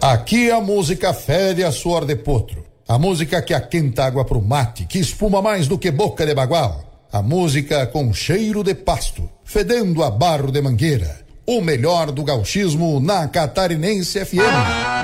Aqui a música fede a suor de potro. A música que aquenta água pro mate, que espuma mais do que boca de bagual. A música com cheiro de pasto, fedendo a barro de mangueira. O melhor do gauchismo na Catarinense FM.